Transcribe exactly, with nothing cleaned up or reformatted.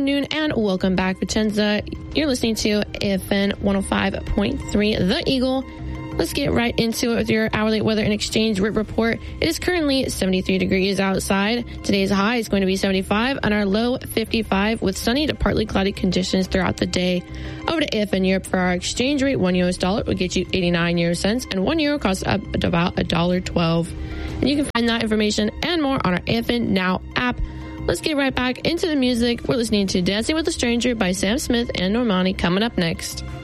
afternoon, and welcome back, Vicenza. You're listening to A F N one oh five point three, The Eagle. Let's get right into it with your hourly weather and exchange rate report. It is currently seventy-three degrees outside. Today's high is going to be seventy-five and our low fifty-five with sunny to partly cloudy conditions throughout the day. Over to A F N Europe for our exchange rate. One U S dollar will get you eighty-nine euro cents and one euro costs up about one dollar twelve. And you can find that information and more on our A F N Now app. Let's get right back into the music. We're listening to Dancing with a Stranger by Sam Smith and Normani coming up next.